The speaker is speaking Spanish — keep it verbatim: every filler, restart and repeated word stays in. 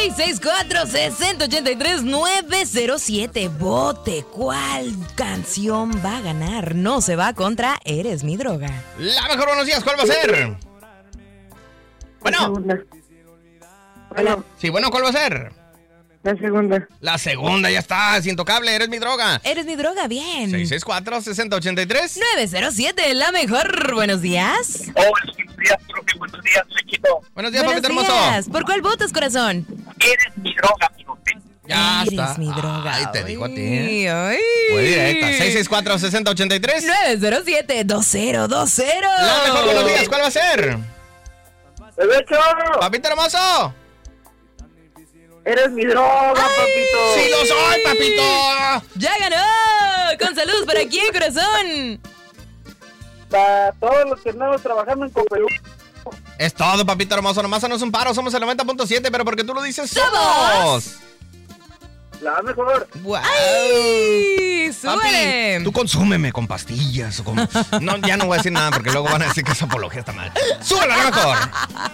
seis seis cuatro, seis cero ocho tres, nueve cero siete. Vote. ¿Cuál canción va a ganar? No se va contra Eres mi droga. La mejor, buenos días, ¿cuál va a ser? Bueno. La segunda. Bueno. Sí, bueno, ¿cuál va a ser? La segunda. La segunda, ya está, es intocable, Eres mi droga. Eres mi droga, bien. seis seis cuatro, seis cero ocho tres. nueve cero siete, la mejor. Buenos días. Oh, buenos días, profe, buenos días, chiquito. Buenos días, Buenos papito días. hermoso. ¿Por cuál votas, corazón? Eres mi droga, mi profe. Ya Eres está. mi droga. Ay, te digo a ti, Ay, ¿eh? ay. Muy directa. seis seis cuatro, seis cero ocho tres. nueve cero siete, dos cero dos cero. La mejor, buenos días, ¿cuál va a ser? ¡Bebecho! Papito hermoso. Eres mi droga, papito. ¡Sí lo soy, papito! ¡Ya ganó! Con salud, ¿para quién, corazón? Para todos los que andamos trabajando en Copelú. Es todo, papito hermoso. Nomás no es un paro. Somos el noventa punto siete, pero porque tú lo dices, ¡Somos! somos. La mejor. Wow. ¡Ay! ¡Sube! Papi, tú consúmeme con pastillas o con... No, ya no voy a decir nada porque luego van a decir que esa apología está mal. ¡Súbela, la mejor!